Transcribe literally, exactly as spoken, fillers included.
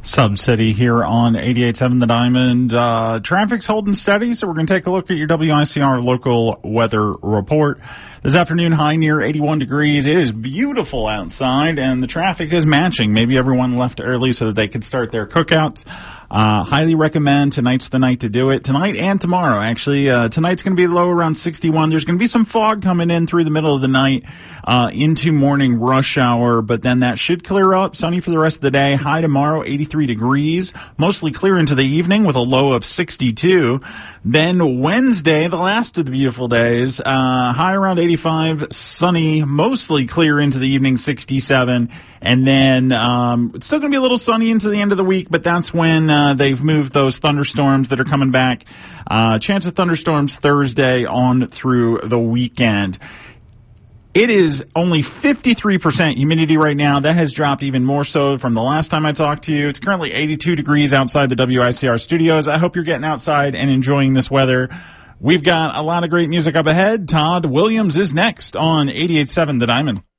Sub-City here on eighty-eight point seven The Diamond. Uh, traffic's holding steady, so we're going to take a look at your W I C R local weather report. This afternoon, high near eighty-one degrees. It is beautiful outside, and the traffic is matching. Maybe everyone left early so that they could start their cookouts. Uh, highly recommend tonight's the night to do it. Tonight and tomorrow, actually. Uh, tonight's going to be low around sixty-one. There's going to be some fog coming in through the middle of the night uh, into morning rush hour, but then that should clear up. Sunny for the rest of the day. High tomorrow, eighty-three degrees. Mostly clear into the evening with a low of sixty-two. Then Wednesday, the last of the beautiful days, uh, high around eighty-five, sunny, mostly clear into the evening, sixty-seven. And then um, it's still going to be a little sunny into the end of the week, but that's when uh, they've moved those thunderstorms that are coming back. Uh, chance of thunderstorms Thursday on through the weekend. It is only fifty-three percent humidity right now. That has dropped even more so from the last time I talked to you. It's currently eighty-two degrees outside the W I C R studios. I hope you're getting outside and enjoying this weather. We've got a lot of great music up ahead. Todd Williams is next on eighty-eight point seven The Diamond.